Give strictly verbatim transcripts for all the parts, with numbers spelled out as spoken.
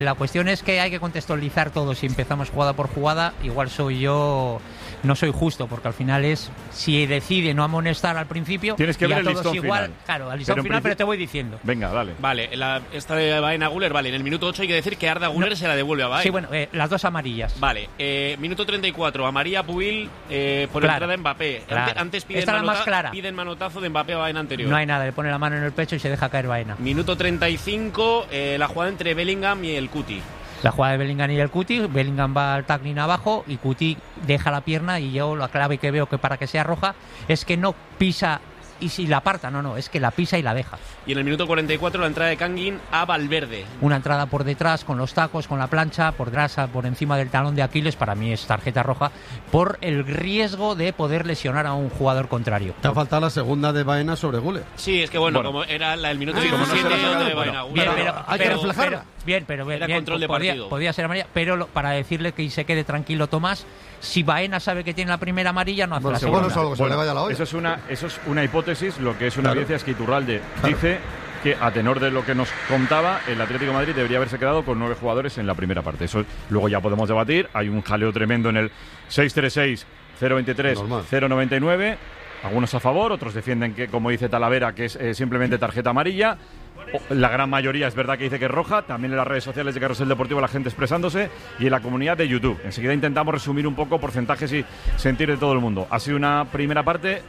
La cuestión es que hay que contextualizar todo. Si empezamos jugada por jugada, igual soy yo, no soy justo, porque al final es, si decide no amonestar al principio, tienes que ver el listón igual, final. Claro, al listón pero final, principio... pero te voy diciendo. Venga, dale. Vale, la, esta de Baena Guller, vale, en el minuto ocho hay que decir que Arda Güler no. se la devuelve a Baena. Sí, bueno, eh, las dos amarillas. Vale, eh, minuto treinta y cuatro, amarilla Pubil eh, por claro, entrada de Mbappé. Claro. Antes, antes piden, Esta manota- más clara. piden manotazo de Mbappé a Baena anterior. No hay nada, le pone la mano en el pecho y se deja caer Baena. Minuto treinta y cinco, eh, la jugada entre Bellingham y el Cuti. La jugada de Bellingham y el Cuti, Bellingham va al tackling abajo y Cuti deja la pierna, y yo la clave que veo que para que sea roja es que no pisa y si la aparta, no, no, es que la pisa y la deja. Y en el minuto cuarenta y cuatro la entrada de Kangin a Valverde. Una entrada por detrás con los tacos, con la plancha, por detrás, por encima del talón de Aquiles, para mí es tarjeta roja por el riesgo de poder lesionar a un jugador contrario. Te ha faltado la segunda de Baena sobre Guller. Sí, es que bueno, bueno. como era la del minuto Sí, como no diecisiete se la de bueno, Baena Bien, Guller. pero, hay que pero, reflejarla. pero- bien, pero bien, Era bien, control de podía, partido. podía ser amarilla, pero lo, para decirle que se quede tranquilo Tomás, si Baena sabe que tiene la primera amarilla, no hace Bueno, la seguro segunda. es algo que se le vaya la olla. Eso es una, eso es una hipótesis. Lo que es una Claro. evidencia es que Iturralde Claro. dice que, a tenor de lo que nos contaba, el Atlético de Madrid debería haberse quedado con nueve jugadores en la primera parte. Eso luego ya podemos debatir. Hay un jaleo tremendo en el seis tres seis, cero veintitrés, Normal. cero noventa y nueve. Algunos a favor, otros defienden que, como dice Talavera, que es eh, simplemente tarjeta amarilla. O- La gran mayoría es verdad que dice que es roja. También en las redes sociales de Carrusel Deportivo la gente expresándose, y en la comunidad de YouTube. Enseguida intentamos resumir un poco porcentajes y sentir de todo el mundo. Ha sido una primera parte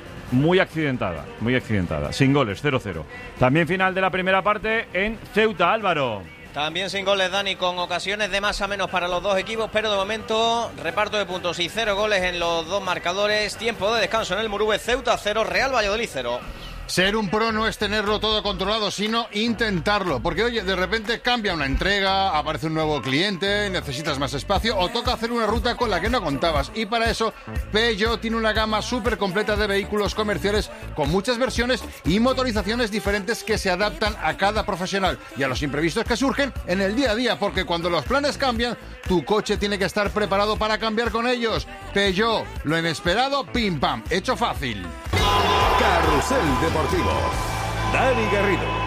muy accidentada, muy accidentada. Sin goles, cero cero. También final de la primera parte en Ceuta, Álvaro. También sin goles, Dani, con ocasiones de más a menos para los dos equipos, pero de momento reparto de puntos y cero goles en los dos marcadores. Tiempo de descanso en el Murube. Ceuta cero, Real Valladolid cero. Ser un pro no es tenerlo todo controlado, sino intentarlo. Porque, oye, de repente cambia una entrega, aparece un nuevo cliente, necesitas más espacio o toca hacer una ruta con la que no contabas. Y para eso, Peugeot tiene una gama súper completa de vehículos comerciales con muchas versiones y motorizaciones diferentes que se adaptan a cada profesional y a los imprevistos que surgen en el día a día. Porque cuando los planes cambian, tu coche tiene que estar preparado para cambiar con ellos. Peugeot, lo inesperado, pim pam, hecho fácil. Carrusel Deportivo. Dani Garrido.